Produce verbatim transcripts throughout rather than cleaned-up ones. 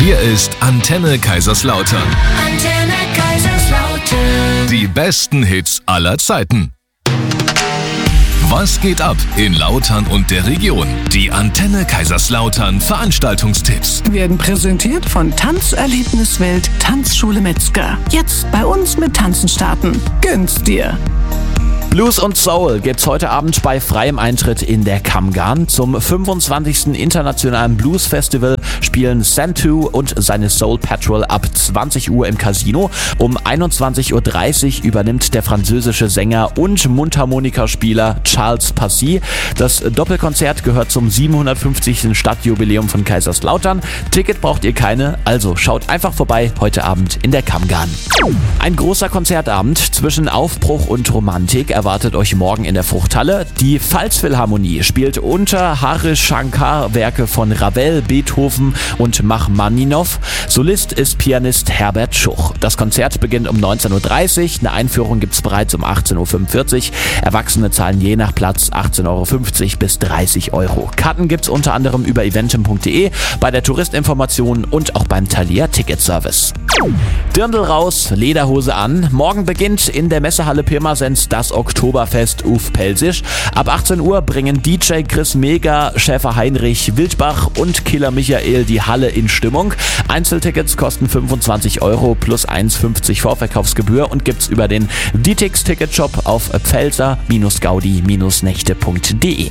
Hier ist Antenne Kaiserslautern. Antenne Kaiserslautern. Die besten Hits aller Zeiten. Was geht ab in Lautern und der Region? Die Antenne Kaiserslautern Veranstaltungstipps. Werden präsentiert von Tanzerlebniswelt Tanzschule Metzger. Jetzt bei uns mit Tanzen starten. Gönn's dir. Blues und Soul gibt's heute Abend bei freiem Eintritt in der Kammgarn. Zum fünfundzwanzigsten Internationalen Blues Festival spielen Santu und seine Soul Patrol ab zwanzig Uhr im Casino. Um einundzwanzig Uhr dreißig übernimmt der französische Sänger und Mundharmonikaspieler Charles Passy. Das Doppelkonzert gehört zum siebenhundertfünfzigsten Stadtjubiläum von Kaiserslautern. Ticket braucht ihr keine, also schaut einfach vorbei heute Abend in der Kammgarn. Ein großer Konzertabend zwischen Aufbruch und Romantik erwartet euch morgen in der Fruchthalle. Die Pfalzphilharmonie spielt unter Harish Shankar Werke von Ravel, Beethoven und Rachmaninow. Solist ist Pianist Herbert Schuch. Das Konzert beginnt um neunzehn Uhr dreißig. Eine Einführung gibt's bereits um achtzehn Uhr fünfundvierzig. Erwachsene zahlen je nach Platz achtzehn Euro fünfzig bis dreißig Euro. Karten gibt's unter anderem über eventim punkt de, bei der Touristinformation und auch beim Thalia Ticketservice. Dirndl raus, Lederhose an. Morgen beginnt in der Messehalle Pirmasens das Oktoberfest Uf Pelsisch. Ab achtzehn Uhr bringen D J Chris Mega, Schäfer Heinrich, Wildbach und Killer Michael die Halle in Stimmung. Einzeltickets kosten fünfundzwanzig Euro plus eins Euro fünfzig Vorverkaufsgebühr und gibt's über den D T X Ticketshop auf pfälzer Gaudi Nächte punkt de.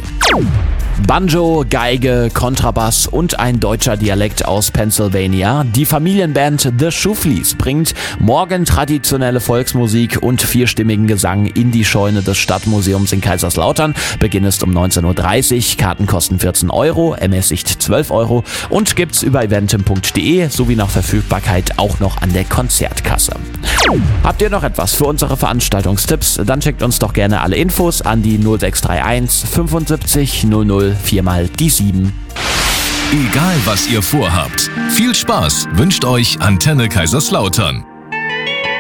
Banjo, Geige, Kontrabass und ein deutscher Dialekt aus Pennsylvania. Die Familienband The Schuflis bringt morgen traditionelle Volksmusik und vierstimmigen Gesang in die Scheune des Stadtmuseums in Kaiserslautern. Beginn ist um neunzehn Uhr dreißig, Karten kosten vierzehn Euro, ermäßigt zwölf Euro und gibt's über eventim punkt de sowie nach Verfügbarkeit auch noch an der Konzertkasse. Habt ihr noch etwas für unsere Veranstaltungstipps? Dann schickt uns doch gerne alle Infos an die null sechs drei eins fünfundsiebzig null null vier mal die sieben. Egal was ihr vorhabt, viel Spaß wünscht euch Antenne Kaiserslautern.